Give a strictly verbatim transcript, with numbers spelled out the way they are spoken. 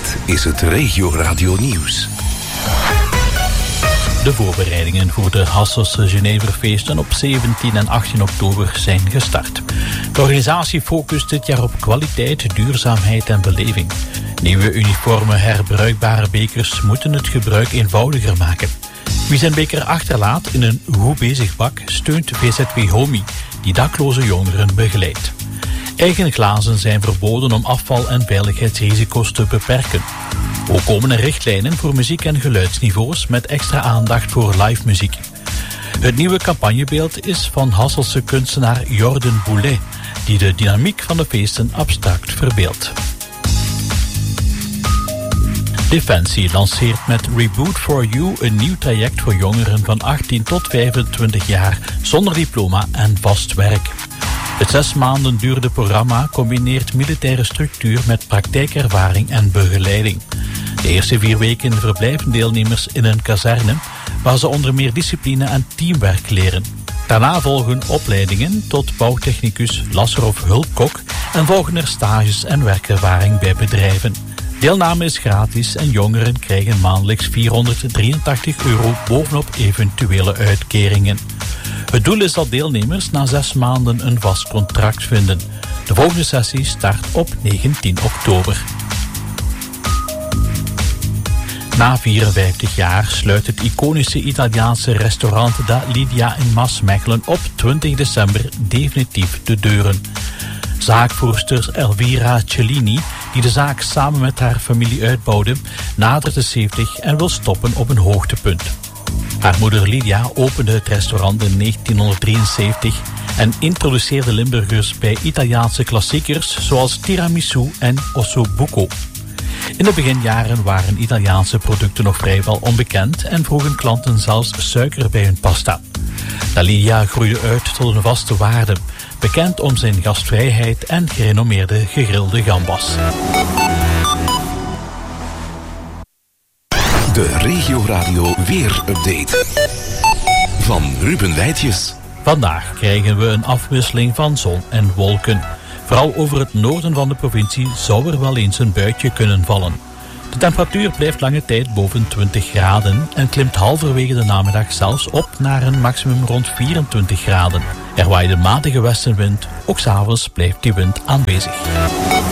Dit is het Regio Radio Nieuws. De voorbereidingen voor de Hasselse Geneverfeesten op zeventien en achttien oktober zijn gestart. De organisatie focust dit jaar op kwaliteit, duurzaamheid en beleving. Nieuwe uniforme herbruikbare bekers moeten het gebruik eenvoudiger maken. Wie zijn beker achterlaat in een goed bezig bak steunt V Z W Homie, die dakloze jongeren begeleidt. Eigen glazen zijn verboden om afval- en veiligheidsrisico's te beperken. Ook komen er richtlijnen voor muziek- en geluidsniveaus met extra aandacht voor live muziek. Het nieuwe campagnebeeld is van Hasselse kunstenaar Jordan Boulet, die de dynamiek van de feesten abstract verbeeldt. Defensie lanceert met Reboot for You een nieuw traject voor jongeren van achttien tot vijfentwintig jaar zonder diploma en vast werk. Het zes maanden durende programma combineert militaire structuur met praktijkervaring en begeleiding. De eerste vier weken verblijven deelnemers in een kazerne waar ze onder meer discipline en teamwerk leren. Daarna volgen opleidingen tot bouwtechnicus, lasser of hulpkok en volgen er stages en werkervaring bij bedrijven. Deelname is gratis en jongeren krijgen maandelijks vierhonderddrieëntachtig euro bovenop eventuele uitkeringen. Het doel is dat deelnemers na zes maanden een vast contract vinden. De volgende sessie start op negentien oktober. Na vierenvijftig jaar sluit het iconische Italiaanse restaurant Da Lidia in Maasmechelen op twintig december definitief de deuren. Zaakvoerster Elvira Cellini, die de zaak samen met haar familie uitbouwde, nadert de zeventig en wil stoppen op een hoogtepunt. Haar moeder Lydia opende het restaurant in negentienhonderddrieënzeventig en introduceerde Limburgers bij Italiaanse klassiekers zoals tiramisu en ossobuco. In de beginjaren waren Italiaanse producten nog vrijwel onbekend en vroegen klanten zelfs suiker bij hun pasta. Da Lidia groeide uit tot een vaste waarde, bekend om zijn gastvrijheid en gerenommeerde gegrilde gambas. De Regio Radio Weer-update van Ruben Weitjes. Vandaag krijgen we een afwisseling van zon en wolken. Vooral over het noorden van de provincie zou er wel eens een buitje kunnen vallen. De temperatuur blijft lange tijd boven twintig graden en klimt halverwege de namiddag zelfs op naar een maximum rond vierentwintig graden. Er waait een matige westenwind, ook 's avonds blijft die wind aanwezig.